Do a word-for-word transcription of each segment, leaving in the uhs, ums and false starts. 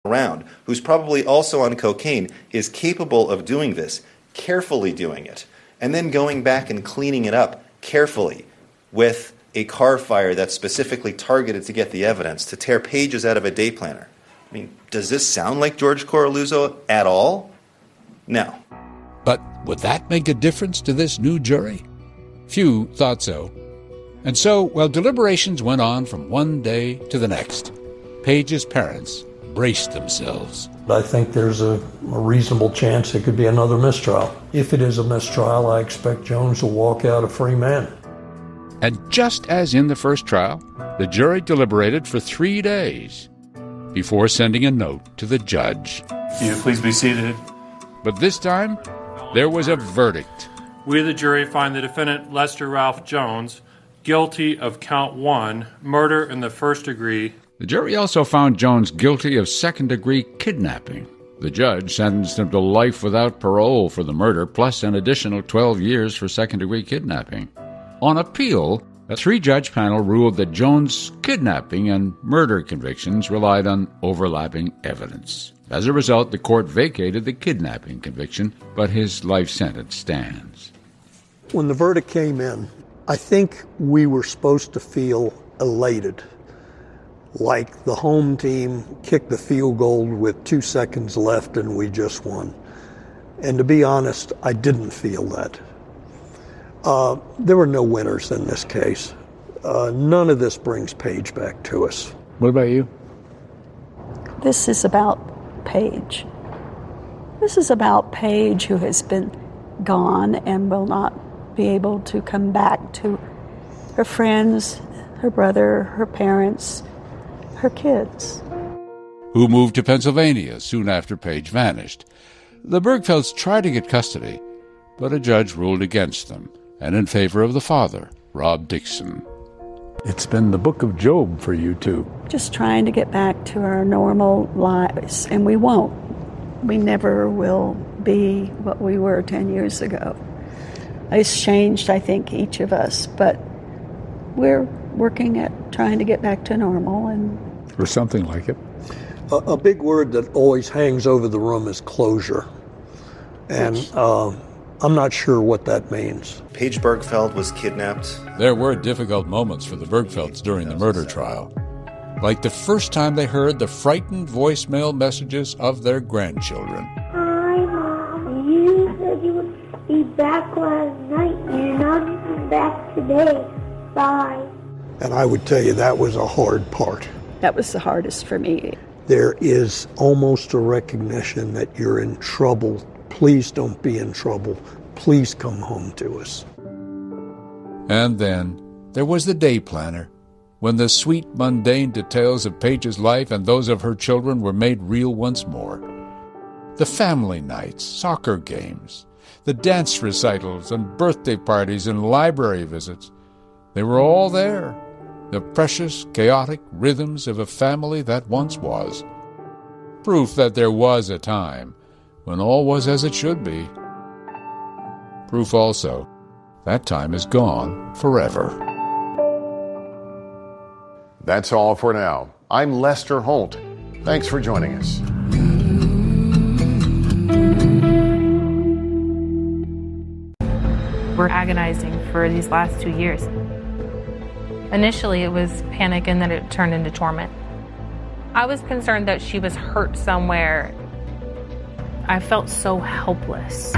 around, who's probably also on cocaine, is capable of doing this, carefully doing it, and then going back and cleaning it up carefully with a car fire that's specifically targeted to get the evidence, to tear pages out of a day planner. I mean, does this sound like George Corraluzzo at all? No. But would that make a difference to this new jury? Few thought so. And so, while deliberations went on from one day to the next, Page's parents braced themselves. I think there's a, a reasonable chance it could be another mistrial. If it is a mistrial, I expect Jones will walk out a free man. And just as in the first trial, the jury deliberated for three days before sending a note to the judge. You please be seated. But this time, there was a verdict. We, the jury, find the defendant, Lester Ralph Jones, guilty of count one, murder in the first degree. The jury also found Jones guilty of second-degree kidnapping. The judge sentenced him to life without parole for the murder, plus an additional twelve years for second-degree kidnapping. On appeal, a three-judge panel ruled that Jones' kidnapping and murder convictions relied on overlapping evidence. As a result, the court vacated the kidnapping conviction, but his life sentence stands. When the verdict came in, I think we were supposed to feel elated, like the home team kicked the field goal with two seconds left and we just won. And to be honest, I didn't feel that. Uh, there were no winners in this case. Uh, none of this brings Page back to us. What about you? This is about Page. This is about Page, who has been gone and will not be able to come back to her friends, her brother, her parents, her kids. Who moved to Pennsylvania soon after Page vanished. The Bergfelds tried to get custody, but a judge ruled against them, and in favor of the father, Rob Dixon. It's been the book of Job for you two. Just trying to get back to our normal lives, and we won't. We never will be what we were ten years ago. It's changed, I think, each of us, but we're working at trying to get back to normal. And or something like it. A, a big word that always hangs over the room is closure. And uh, I'm not sure what that means. Page Bergfeld was kidnapped. There were difficult moments for the Bergfelds during the murder trial. Like the first time they heard the frightened voicemail messages of their grandchildren. Hi, Mom. You said you would be back last night. You're not even back today. Bye. And I would tell you that was a hard part. that was the hardest for me. There is almost a recognition that you're in trouble. Please don't be in trouble. Please come home to us. And then there was the day planner, when the sweet, mundane details of Page's life and those of her children were made real once more. The family nights, soccer games, the dance recitals and birthday parties and library visits, they were all there, the precious, chaotic rhythms of a family that once was. Proof that there was a time when all was as it should be. Proof also that time is gone forever. That's all for now. I'm Lester Holt. Thanks for joining us. We're agonizing for these last two years. Initially, it was panic, and then it turned into torment. I was concerned that she was hurt somewhere. I felt so helpless.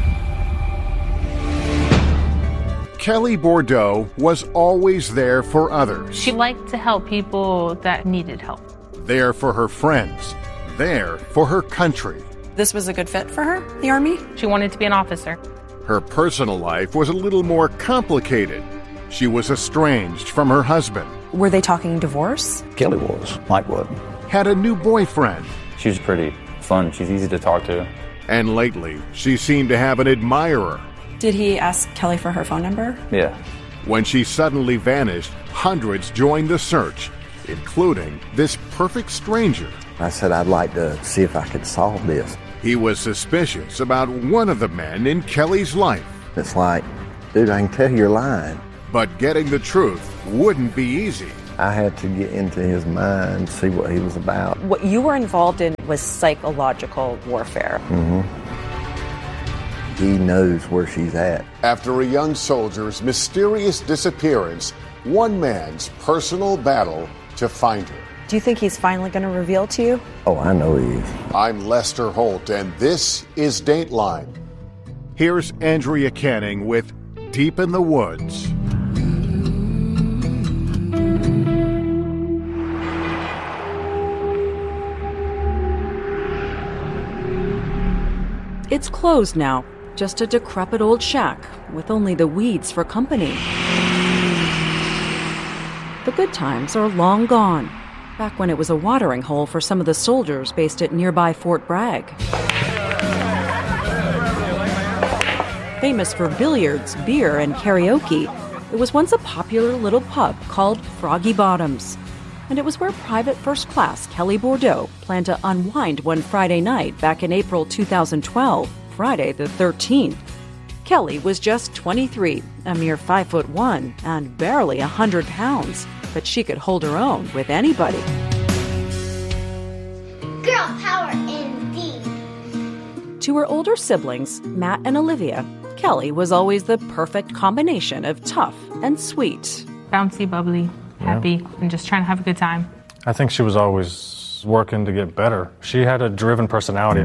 Kelly Bordeaux was always there for others. She liked to help people that needed help. There for her friends. There for her country. This was a good fit for her, the Army? She wanted to be an officer. Her personal life was a little more complicated. She was estranged from her husband. Were they talking divorce? Kelly was. Mike wasn't. Had a new boyfriend. She was pretty fun. She's easy to talk to. And lately, she seemed to have an admirer. Did he ask Kelly for her phone number? Yeah. When she suddenly vanished, hundreds joined the search, including this perfect stranger. I said I'd like to see if I could solve this. He was suspicious about one of the men in Kelly's life. It's like, dude, I can tell you're lying. But getting the truth wouldn't be easy. I had to get into his mind, see what he was about. What you were involved in was psychological warfare. Mm-hmm. He knows where she's at. After a young soldier's mysterious disappearance, one man's personal battle to find her. Do you think he's finally going to reveal to you? Oh, I know he is. I'm Lester Holt, and this is Dateline. Here's Andrea Canning with Deep in the Woods. It's closed now, just a decrepit old shack with only the weeds for company. The good times are long gone, back when it was a watering hole for some of the soldiers based at nearby Fort Bragg. Famous for billiards, beer, and karaoke, it was once a popular little pub called Froggy Bottoms. And it was where Private First Class Kelly Bordeaux planned to unwind one Friday night back in April two thousand twelve, Friday the thirteenth. Kelly was just twenty-three, a mere five foot one, and barely a hundred pounds, but she could hold her own with anybody. Girl power indeed. To her older siblings, Matt and Olivia, Kelly was always the perfect combination of tough and sweet. Bouncy, bubbly, happy, yeah. And just trying to have a good time. I think she was always working to get better. She had a driven personality.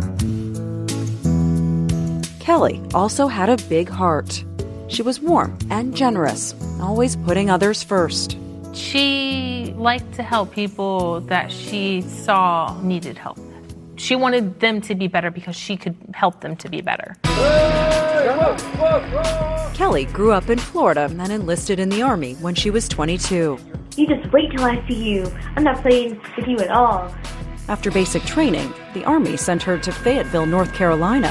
Kelly also had a big heart. She was warm and generous, always putting others first. She liked to help people that she saw needed help. She wanted them to be better because she could help them to be better. Kelly grew up in Florida and enlisted in the Army when she was twenty-two. You just wait till I see you. I'm not playing with you at all. After basic training, the Army sent her to Fayetteville, North Carolina.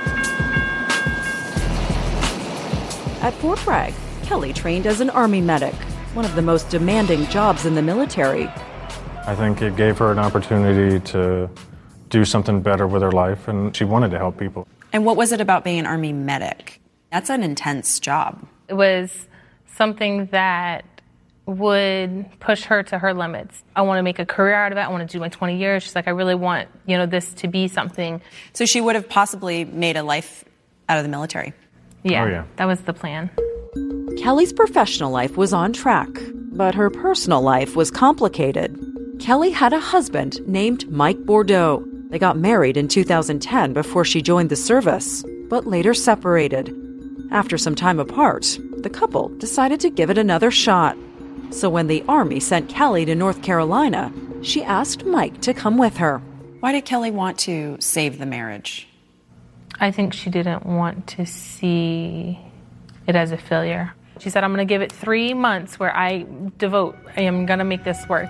At Fort Bragg, Kelly trained as an Army medic, one of the most demanding jobs in the military. I think it gave her an opportunity to do something better with her life, and she wanted to help people. And what was it about being an Army medic? That's an intense job. It was something that would push her to her limits. I want to make a career out of it. I want to do my twenty years. She's like, I really want, you know, this to be something. So she would have possibly made a life out of the military. Yeah, oh, yeah. That was the plan. Kelly's professional life was on track, but her personal life was complicated. Kelly had a husband named Mike Bordeaux. They got married in two thousand ten before she joined the service, but later separated. After some time apart, the couple decided to give it another shot. So when the Army sent Kelly to North Carolina, she asked Mike to come with her. Why did Kelly want to save the marriage? I think she didn't want to see it as a failure. She said, I'm going to give it three months where I devote, I am going to make this work.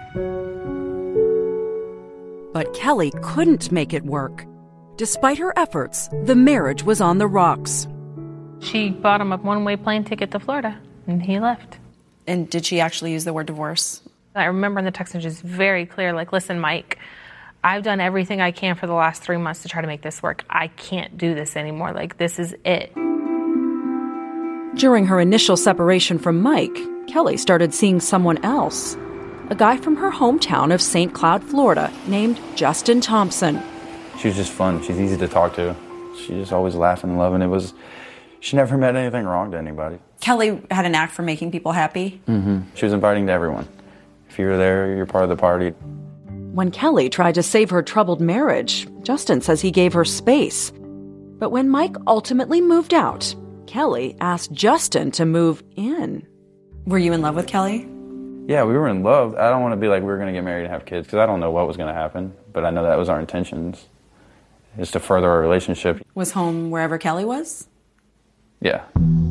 But Kelly couldn't make it work. Despite her efforts, the marriage was on the rocks. She bought him a one-way plane ticket to Florida, and he left. And did she actually use the word divorce? I remember in the text message, very clear, like, listen, Mike, I've done everything I can for the last three months to try to make this work. I can't do this anymore. Like, this is it. During her initial separation from Mike, Kelly started seeing someone else. A guy from her hometown of Saint Cloud, Florida, named Justin Thompson. She was just fun. She's easy to talk to. She just always laughing and loving. It was, she never meant anything wrong to anybody. Kelly had a knack for making people happy. Mm-hmm. She was inviting to everyone. If you're there, you're part of the party. When Kelly tried to save her troubled marriage, Justin says he gave her space. But when Mike ultimately moved out, Kelly asked Justin to move in. Were you in love with Kelly? Yeah, we were in love. I don't want to be like we were going to get married and have kids because I don't know what was going to happen. But I know that was our intentions, is to further our relationship. Was home wherever Kelly was? Yeah.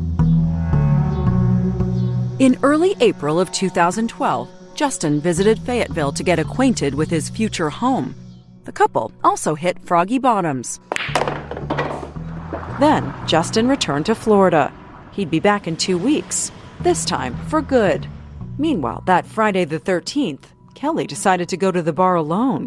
In early April of two thousand twelve, Justin visited Fayetteville to get acquainted with his future home. The couple also hit Froggy Bottoms. Then, Justin returned to Florida. He'd be back in two weeks, this time for good. Meanwhile, that Friday the thirteenth, Kelly decided to go to the bar alone.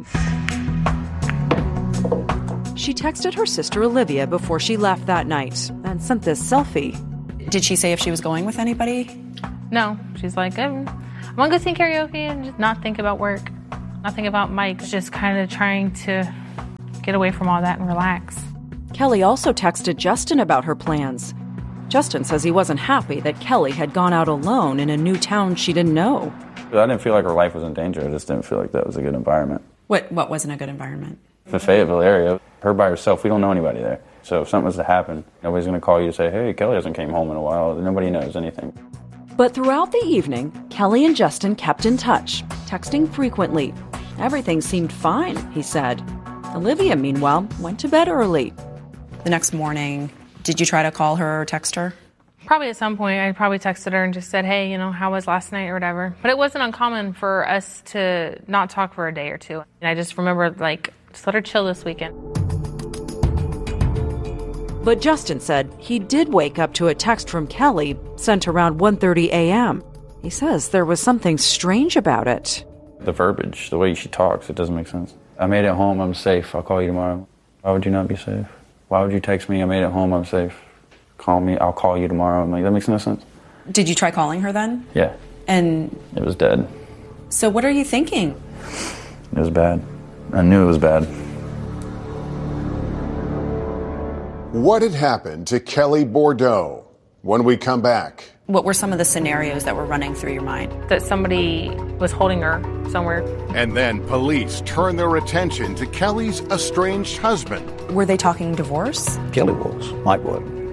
She texted her sister Olivia before she left that night and sent this selfie. Did she say if she was going with anybody? No. She's like, I'm, I want to go sing karaoke and just not think about work, not think about Mike, just kind of trying to get away from all that and relax. Kelly also texted Justin about her plans. Justin says he wasn't happy that Kelly had gone out alone in a new town she didn't know. I didn't feel like her life was in danger. I just didn't feel like that was a good environment. What What wasn't a good environment? The Fayetteville area, her by herself, we don't know anybody there. So if something was to happen, nobody's going to call you to say, hey, Kelly hasn't came home in a while. Nobody knows anything. But throughout the evening, Kelly and Justin kept in touch, texting frequently. Everything seemed fine, he said. Olivia, meanwhile, went to bed early. The next morning, did you try to call her or text her? Probably at some point, I probably texted her and just said, hey, you know, how was last night or whatever. But it wasn't uncommon for us to not talk for a day or two. And I just remember, like, just let her chill this weekend. But Justin said he did wake up to a text from Kelly sent around one thirty a.m. He says there was something strange about it. The verbiage, the way she talks, it doesn't make sense. I made it home, I'm safe, I'll call you tomorrow. Why would you not be safe? Why would you text me, I made it home, I'm safe? Call me, I'll call you tomorrow. I'm like, that makes no sense. Did you try calling her then? Yeah. And it was dead. So what are you thinking? It was bad. I knew it was bad. What had happened to Kelly Bordeaux? When we come back. What were some of the scenarios that were running through your mind? That somebody was holding her somewhere. And then police turned their attention to Kelly's estranged husband. Were they talking divorce? Kelly was. Mike wasn't.